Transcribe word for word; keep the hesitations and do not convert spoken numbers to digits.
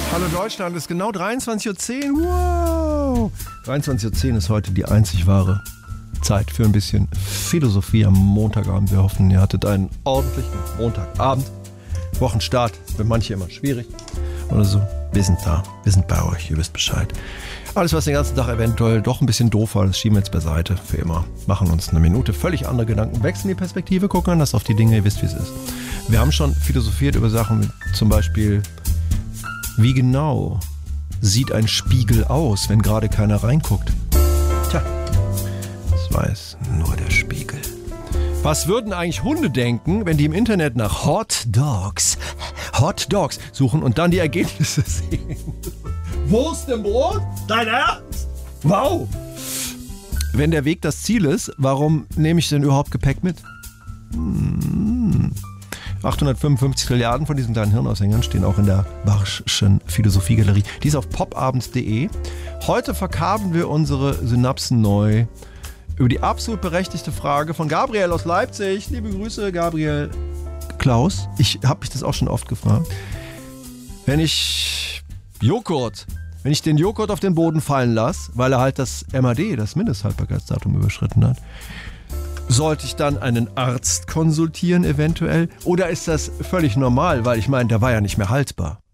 Hallo Deutschland, es ist genau dreiundzwanzig Uhr zehn. Wow! dreiundzwanzig Uhr zehn ist heute die einzig wahre Zeit für ein bisschen Philosophie am Montagabend. Wir hoffen, ihr hattet einen ordentlichen Montagabend. Wochenstart ist für manche immer schwierig oder so. Wir sind da, wir sind bei euch, ihr wisst Bescheid. Alles, was den ganzen Tag eventuell doch ein bisschen doof war, das schieben wir jetzt beiseite für immer. Machen uns eine Minute völlig andere Gedanken, wechseln die Perspektive, gucken anders auf die Dinge, ihr wisst, wie es ist. Wir haben schon philosophiert über Sachen, wie zum Beispiel, wie genau sieht ein Spiegel aus, wenn gerade keiner reinguckt? Tja, das weiß nur der Spiegel. Was würden eigentlich Hunde denken, wenn die im Internet nach Hot Dogs, Hot Dogs suchen und dann die Ergebnisse sehen? Wurst im Brot? Dein Ernst? Wow! Wenn der Weg das Ziel ist, warum nehme ich denn überhaupt Gepäck mit? Hm. achthundertfünfundfünfzig Trilliarden von diesen kleinen Hirnaushängern stehen auch in der Barsch'schen Philosophiegalerie. Die ist auf popabends punkt de. Heute verkabeln wir unsere Synapsen neu über die absolut berechtigte Frage von Gabriel aus Leipzig. Liebe Grüße, Gabriel. Klaus, ich habe mich das auch schon oft gefragt. Wenn ich Joghurt, wenn ich den Joghurt auf den Boden fallen lasse, weil er halt das M A D, das Mindesthaltbarkeitsdatum, überschritten hat, sollte ich dann einen Arzt konsultieren eventuell? Oder ist das völlig normal, weil ich meine, der war ja nicht mehr haltbar?